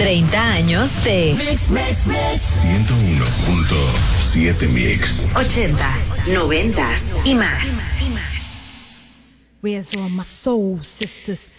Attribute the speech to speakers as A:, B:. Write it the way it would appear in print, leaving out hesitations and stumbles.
A: 30 años de
B: Mix.
C: 101.7 Mix.
A: 80s, 90s y más.
B: Where's all my soul sisters?